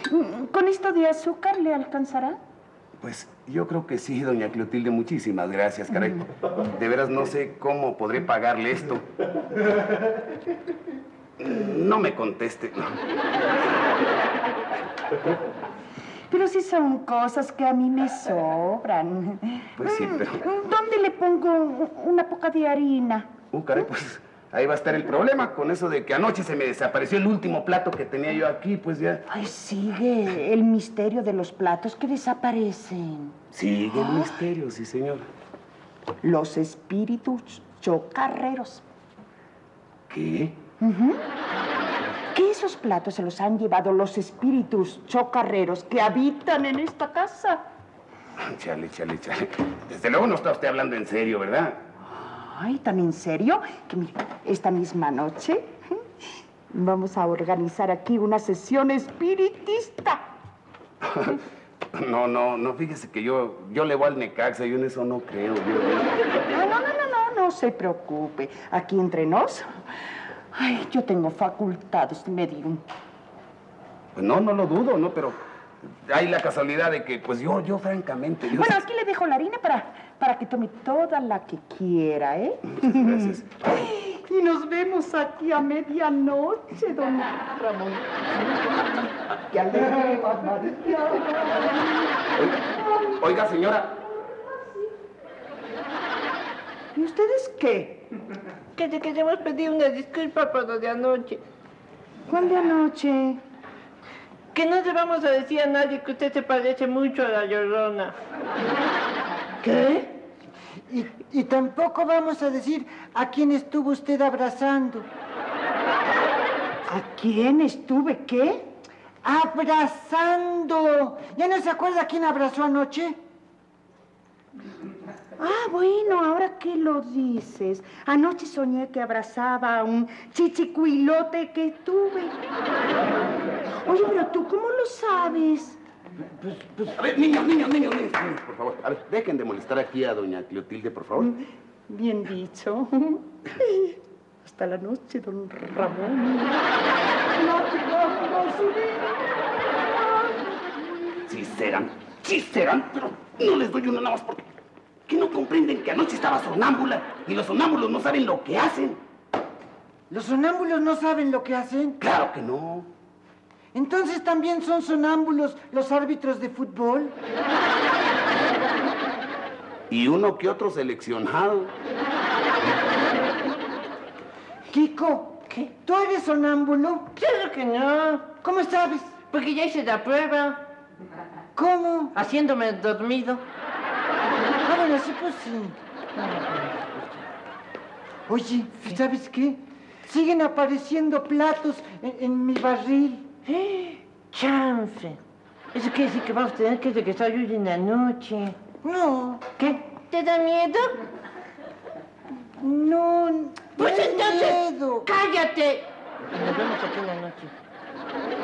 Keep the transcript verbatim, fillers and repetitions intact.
¿Con esto de azúcar le alcanzará? Pues yo creo que sí, doña Clotilde. Muchísimas gracias, caray. De veras no sé cómo podré pagarle esto. No me conteste. Pero sí son cosas que a mí me sobran. Pues sí, pero... ¿Dónde le pongo una poca de harina? Uh, caray, pues ahí va a estar el problema con eso de que anoche se me desapareció el último plato que tenía yo aquí, pues ya... Ay, sigue el misterio de los platos que desaparecen. Sigue el misterio, sí, señor. Los espíritus chocarreros. ¿Qué? Uh-huh. Que esos platos se los han llevado los espíritus chocarreros que habitan en esta casa. Chale, chale, chale. Desde luego no está usted hablando en serio, ¿verdad? Ay, ¿tan en serio? Que mire, esta misma noche vamos a organizar aquí una sesión espiritista. No, no, no, fíjese que yo, yo le voy al Necaxa, yo en eso no creo. Yo... No, no, no, no, no, no se preocupe. Aquí entre nos, ay, yo tengo facultades de medium. Pues no, no lo dudo, ¿no? Pero hay la casualidad de que, pues yo, yo francamente... Yo... Bueno, aquí le dejo la harina para, para que tome toda la que quiera, ¿eh? Muchas gracias. Y nos vemos aquí a medianoche, don Ramón. ¡Qué alegre, María! Oiga, oiga, señora. ¿Y ustedes qué? Que te queremos pedir una disculpa por lo de anoche. ¿Cuál de anoche? Que no le vamos a decir a nadie que usted se parece mucho a la Llorona. ¿Qué? Y, y tampoco vamos a decir a quién estuvo usted abrazando. ¿A quién estuve qué? ¡Abrazando! ¿Ya no se acuerda a quién abrazó anoche? Ah, bueno, ahora que lo dices. Anoche soñé que abrazaba a un chichicuilote que tuve. Oye, pero tú, ¿cómo lo sabes? Pues, pues, a ver, niños, niños, niños, niños, niños, por favor. A ver, dejen de molestar aquí a doña Clotilde, por favor. Bien dicho. Hasta la noche, don Ramón. Sí serán, sí serán, pero no les doy una nada más porque... ¿Qué no comprenden que anoche estaba sonámbula y los sonámbulos no saben lo que hacen? ¿Los sonámbulos no saben lo que hacen? Claro que no. Entonces también son sonámbulos los árbitros de fútbol. Y uno que otro seleccionado. Kiko, ¿qué? ¿Tú eres sonámbulo? Claro que no. ¿Cómo sabes? Porque ya hice la prueba. ¿Cómo? Haciéndome dormido. Ah, bueno, sí, pues sí. Oye, ¿sabes qué? Siguen apareciendo platos en, en mi barril. ¡Eh! ¡Chanfle! Eso quiere decir que vamos a tener que regresar hoy en la noche. No. ¿Qué? ¿Te da miedo? No. Pues no hay entonces, miedo. ¡cállate! Nos vemos aquí en la noche.